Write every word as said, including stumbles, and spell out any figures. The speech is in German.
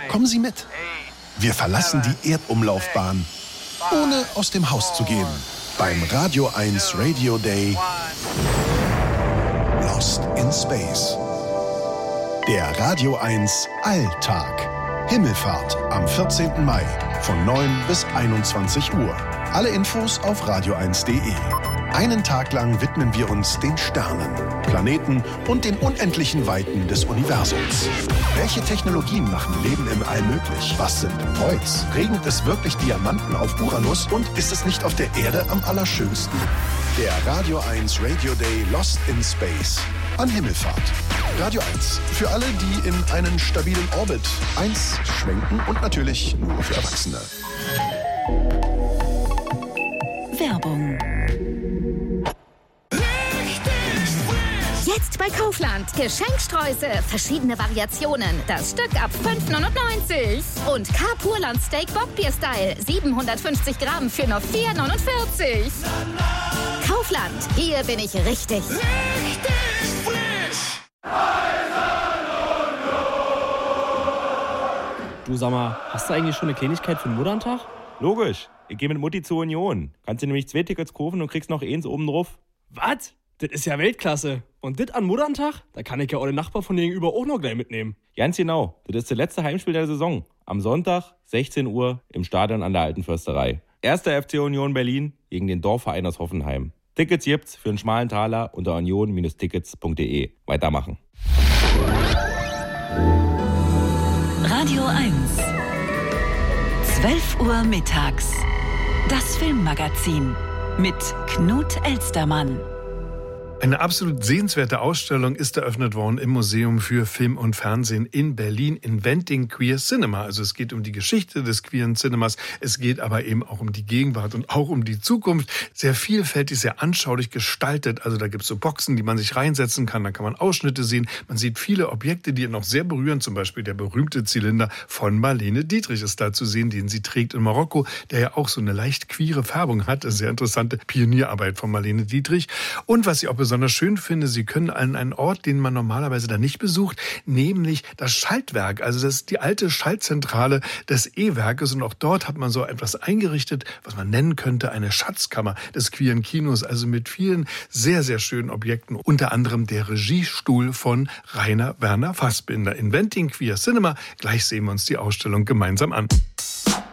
Kommen Sie mit. Wir verlassen die Erdumlaufbahn, ohne aus dem Haus zu gehen. Beim Radio eins Radio Day Lost in Space. Der Radio eins Alltag. Himmelfahrt am vierzehnten Mai von neun bis einundzwanzig Uhr. Alle Infos auf radio eins punkt de. Einen Tag lang widmen wir uns den Sternen, Planeten und den unendlichen Weiten des Universums. Welche Technologien machen Leben im All möglich? Was sind Voids? Regnet es wirklich Diamanten auf Uranus? Und ist es nicht auf der Erde am allerschönsten? Der Radio eins Radio Day Lost in Space an Himmelfahrt. Radio eins. Für alle, die in einen stabilen Orbit eins schwenken und natürlich nur für Erwachsene. Werbung. Jetzt bei Kaufland. Geschenksträuße, verschiedene Variationen. Das Stück ab fünf neunundneunzig. Und Carpurland Steak Bockbier-Style. siebenhundertfünfzig Gramm für nur vier neunundvierzig. Kaufland. Hier bin ich richtig. Richtig frisch. Du, sag mal, hast du eigentlich schon eine Kleinigkeit für den Mutterntag? Logisch. Ich gehe mit Mutti zur Union. Kannst du nämlich zwei Tickets kaufen und kriegst noch eins oben drauf. Was? Das ist ja Weltklasse. Und das an Mutterntag? Da kann ich ja auch den Nachbar von gegenüber auch noch gleich mitnehmen. Ganz genau. Das ist das letzte Heimspiel der Saison. Am Sonntag, sechzehn Uhr, im Stadion an der Alten Försterei. Erster F C Union Berlin gegen den Dorfverein aus Hoffenheim. Tickets gibt's für einen schmalen Taler unter union Bindestrich tickets punkt de. Weitermachen. Radio eins. zwölf Uhr mittags. Das Filmmagazin mit Knut Elstermann. Eine absolut sehenswerte Ausstellung ist eröffnet worden im Museum für Film und Fernsehen in Berlin, Inventing Queer Cinema. Also es geht um die Geschichte des queeren Cinemas, es geht aber eben auch um die Gegenwart und auch um die Zukunft. Sehr vielfältig, sehr anschaulich gestaltet. Also da gibt es so Boxen, die man sich reinsetzen kann, da kann man Ausschnitte sehen. Man sieht viele Objekte, die noch sehr berühren. Zum Beispiel der berühmte Zylinder von Marlene Dietrich ist da zu sehen, den sie trägt in Marokko, der ja auch so eine leicht queere Färbung hat. Eine sehr interessante Pionierarbeit von Marlene Dietrich. Und was ich auch besonders schön finde, Sie können an einen Ort, den man normalerweise da nicht besucht, nämlich das Schaltwerk. Also das ist die alte Schaltzentrale des E-Werkes und auch dort hat man so etwas eingerichtet, was man nennen könnte eine Schatzkammer des queeren Kinos, also mit vielen sehr, sehr schönen Objekten, unter anderem der Regiestuhl von Rainer Werner Fassbinder. Inventing Queer Cinema. Gleich sehen wir uns die Ausstellung gemeinsam an.